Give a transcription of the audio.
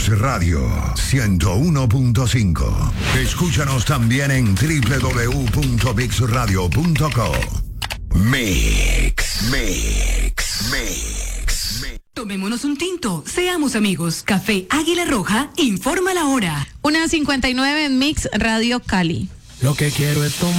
Mix Radio 101.5. Escúchanos también en www.mixradio.co. Mix. Tomémonos un tinto, seamos amigos. Café Águila Roja informa la hora. 1:59 en Mix Radio Cali. Lo que quiero es tomar.